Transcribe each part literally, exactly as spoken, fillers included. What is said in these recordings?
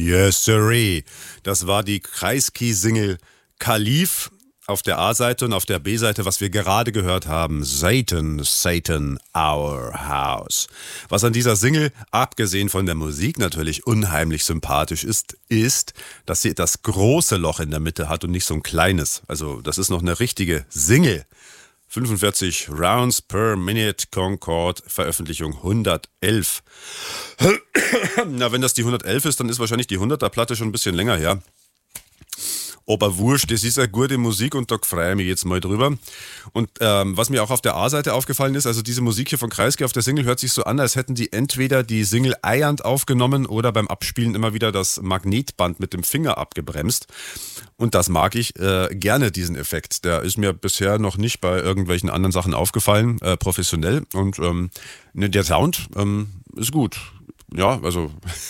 Yes, sirree. Das war die Kreisky-Single Kalif auf der A-Seite und auf der B-Seite, was wir gerade gehört haben, Satan, Satan, Our House. Was an dieser Single, abgesehen von der Musik natürlich unheimlich sympathisch ist, ist, dass sie das große Loch in der Mitte hat und nicht so ein kleines. Also das ist noch eine richtige Single. fünfundvierzig Rounds per Minute, Concorde, Veröffentlichung hundertelf. Na, wenn das die hundertelf ist, dann ist wahrscheinlich die hunderter Platte schon ein bisschen länger her. Aber wurscht, das ist eine gute Musik und da freue ich mich jetzt mal drüber. Und ähm, was mir auch auf der A-Seite aufgefallen ist, also diese Musik hier von Kreisky auf der Single hört sich so an, als hätten die entweder die Single eiernd aufgenommen oder beim Abspielen immer wieder das Magnetband mit dem Finger abgebremst. Und das mag ich äh, gerne, diesen Effekt. Der ist mir bisher noch nicht bei irgendwelchen anderen Sachen aufgefallen, äh, professionell. Und ähm, ne, der Sound ähm, ist gut. Ja, also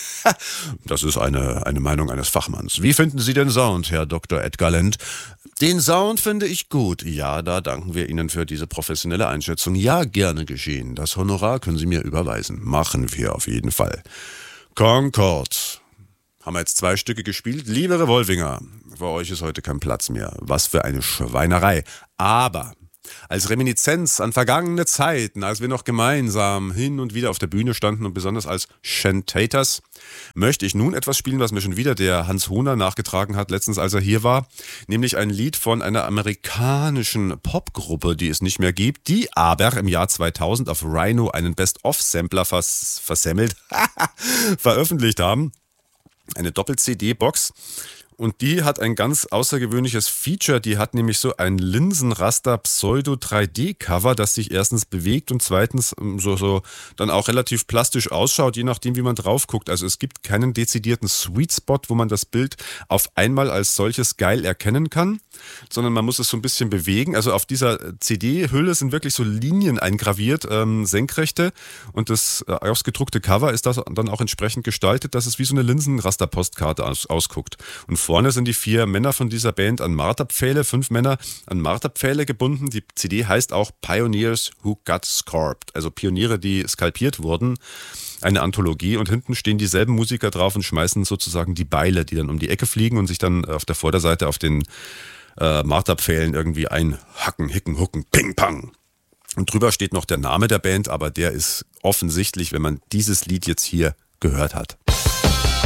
das ist eine, eine Meinung eines Fachmanns. Wie finden Sie den Sound, Herr Doktor Edgar Lent? Den Sound finde ich gut. Ja, da danken wir Ihnen für diese professionelle Einschätzung. Ja, gerne geschehen. Das Honorar können Sie mir überweisen. Machen wir auf jeden Fall. Concorde. Haben wir jetzt zwei Stücke gespielt. Liebe Revolvinger, für euch ist heute kein Platz mehr. Was für eine Schweinerei. Aber als Reminiszenz an vergangene Zeiten, als wir noch gemeinsam hin und wieder auf der Bühne standen und besonders als Shantators, möchte ich nun etwas spielen, was mir schon wieder der Hans Hohner nachgetragen hat, letztens als er hier war, nämlich ein Lied von einer amerikanischen Popgruppe, die es nicht mehr gibt, die aber im Jahr zweitausend auf Rhino einen Best-of-Sampler vers- versemmelt, veröffentlicht haben. Eine Doppel-C D-Box. Und die hat ein ganz außergewöhnliches Feature, die hat nämlich so ein Linsenraster-Pseudo drei D Cover, das sich erstens bewegt und zweitens so, so dann auch relativ plastisch ausschaut, je nachdem, wie man drauf guckt. Also es gibt keinen dezidierten Sweet Spot, wo man das Bild auf einmal als solches geil erkennen kann, sondern man muss es so ein bisschen bewegen. Also auf dieser C D-Hülle sind wirklich so Linien eingraviert, ähm, senkrechte, und das äh, ausgedruckte Cover ist das dann auch entsprechend gestaltet, dass es wie so eine Linsenraster-Postkarte aus, ausguckt. Und vorne sind die vier Männer von dieser Band an Marterpfähle, fünf Männer an Marterpfähle gebunden. Die C D heißt auch Pioneers Who Got Scarped, also Pioniere, die skalpiert wurden. Eine Anthologie, und hinten stehen dieselben Musiker drauf und schmeißen sozusagen die Beile, die dann um die Ecke fliegen und sich dann auf der Vorderseite auf den äh, Marterpfählen irgendwie einhacken, hicken, hucken, ping, pang. Und drüber steht noch der Name der Band, aber der ist offensichtlich, wenn man dieses Lied jetzt hier gehört hat.